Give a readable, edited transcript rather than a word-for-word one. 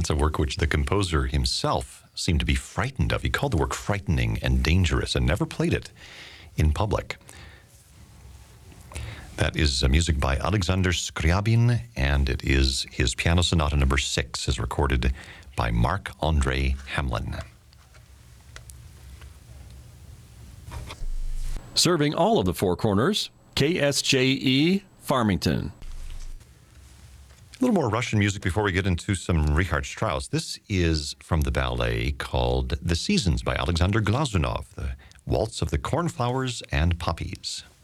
That's a work which the composer himself seemed to be frightened of. He called the work frightening and dangerous and never played it in public. That is music by Alexander Scriabin, and it is his Piano Sonata No. 6, as recorded by Marc-André Hamelin. Serving all of the Four Corners, KSJE Farmington. A little more Russian music before we get into some Richard Strauss. This is from the ballet called The Seasons by Alexander Glazunov, the Waltz of the Cornflowers and Poppies.